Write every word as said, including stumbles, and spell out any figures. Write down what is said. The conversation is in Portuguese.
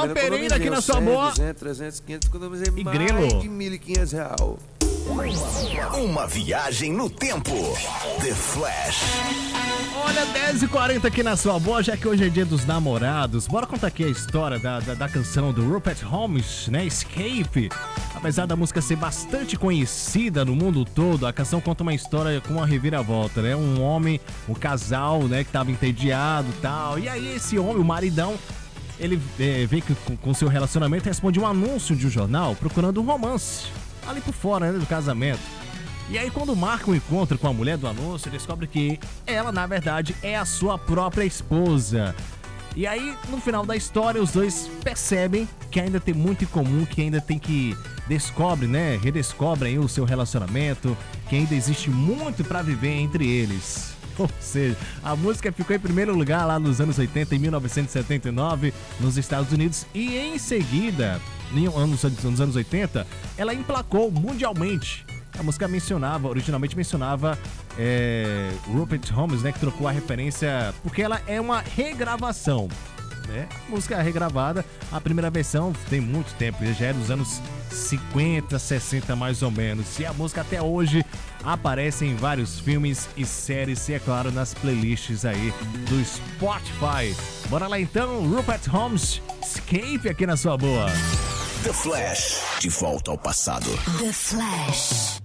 Léo Pereira aqui na sua boa. duzentos, trezentos, quinhentos, economizei E mais Grilo. de mil e quinhentos real. Uma viagem no tempo. The Flash. Olha, dez e quarenta aqui na sua boa, já que hoje é dia dos namorados. Bora contar aqui a história da, da, da canção do Rupert Holmes, né? Escape. Apesar da música ser bastante conhecida no mundo todo, a canção conta uma história com uma reviravolta, né? Um homem, um casal, né, que tava entediado e tal. E aí esse homem, o maridão, ele é, vê que com, com seu relacionamento responde um anúncio de um jornal procurando um romance. Ali por fora, né, do casamento. E aí quando marca um encontro com a mulher do anúncio, descobre que ela, na verdade, é a sua própria esposa. E aí, no final da história, os dois percebem que ainda tem muito em comum, que ainda tem que descobre, né, redescobrem aí o seu relacionamento, que ainda existe muito pra viver entre eles. Ou seja, a música ficou em primeiro lugar lá nos anos oitenta, em mil novecentos e setenta e nove, nos Estados Unidos, e em seguida, nos anos oitenta, ela emplacou mundialmente. A música mencionava, originalmente mencionava é, Rupert Holmes, né, que trocou a referência, porque ela é uma regravação, né? Música regravada, a primeira versão tem muito tempo, já é dos anos cinquenta, sessenta mais ou menos. E a música até hoje aparece em vários filmes e séries e, é claro, nas playlists aí do Spotify. Bora lá então, Rupert Holmes, Escape aqui na sua boa. The Flash, de volta ao passado. The Flash.